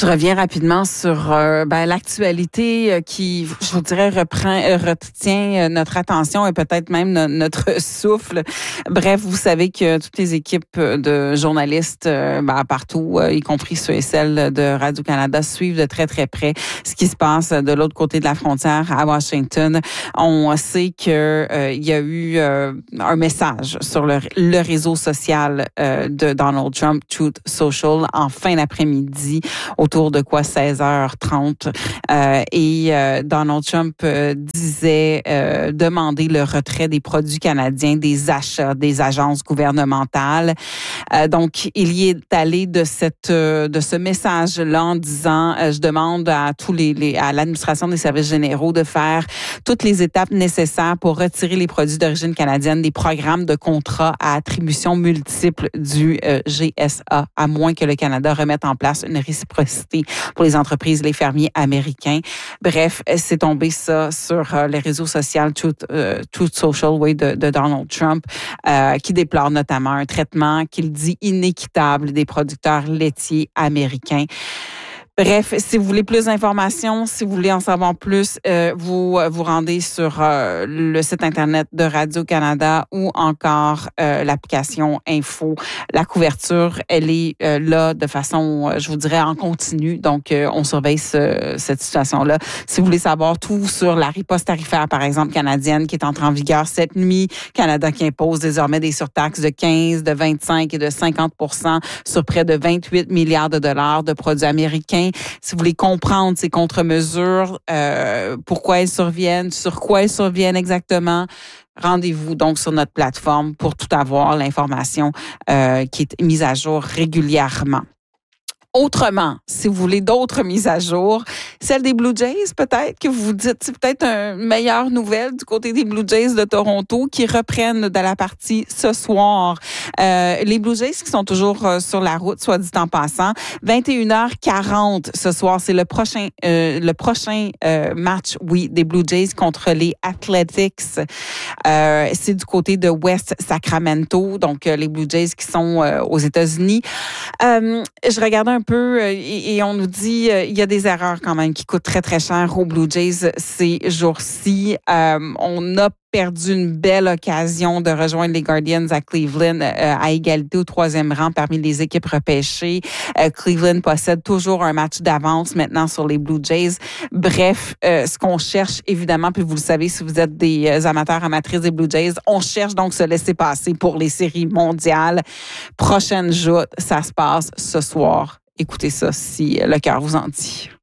Je reviens rapidement sur l'actualité qui, je vous dirais, retient notre attention et peut-être même notre souffle. Bref, vous savez que toutes les équipes de journalistes partout, y compris ceux et celles de Radio-Canada, suivent de très, très près ce qui se passe de l'autre côté de la frontière à Washington. On sait que il y a eu un message sur le réseau social de Donald Trump, Truth Social, en fin d'après-midi, autour de 16h30. Donald Trump disait demander le retrait des produits canadiens des achats des agences gouvernementales. Donc, il y est allé de ce message-là en disant je demande à à l'administration des services généraux de faire toutes les étapes nécessaires pour retirer les produits d'origine canadienne des programmes de contrats à attribution multiple du GSA, à moins que le Canada remette en place une réciprocité pour les entreprises et les fermiers américains. Bref, c'est tombé ça sur les réseaux sociaux Truth Social de Donald Trump, qui déplore notamment un traitement qu'il dit inéquitable des producteurs laitiers américains. Bref, si vous voulez plus d'informations, si vous voulez en savoir plus, vous vous rendez sur le site Internet de Radio-Canada ou encore l'application Info. La couverture, elle est là de façon, je vous dirais, en continu. Donc, on surveille cette situation-là. Si vous voulez savoir tout sur la riposte tarifaire, par exemple, canadienne, qui est entrée en vigueur cette nuit, Canada qui impose désormais des surtaxes de 15, de 25 et de 50% sur près de 28 milliards de dollars de produits américains. Si vous voulez comprendre ces contre-mesures, pourquoi elles surviennent, sur quoi elles surviennent exactement, rendez-vous donc sur notre plateforme pour tout avoir, l'information qui est mise à jour régulièrement. Autrement, si vous voulez d'autres mises à jour, celle des Blue Jays, peut-être que vous vous dites, c'est peut-être une meilleure nouvelle du côté des Blue Jays de Toronto qui reprennent de la partie ce soir. Les Blue Jays qui sont toujours sur la route, soit dit en passant, 21h40 ce soir, c'est le prochain match, des Blue Jays contre les Athletics. C'est du côté de West Sacramento, donc les Blue Jays qui sont aux États-Unis. Je regardais un peu et on nous dit il y a des erreurs quand même qui coûtent très, très cher aux Blue Jays ces jours-ci. On a perdu une belle occasion de rejoindre les Guardians à Cleveland à égalité au 3e rang parmi les équipes repêchées. Cleveland possède toujours un match d'avance maintenant sur les Blue Jays. Bref, ce qu'on cherche évidemment, puis vous le savez si vous êtes des amateurs, amatrices des Blue Jays, on cherche donc se laisser passer pour les séries mondiales. Prochaine joute, ça se passe ce soir. Écoutez ça si le cœur vous en dit.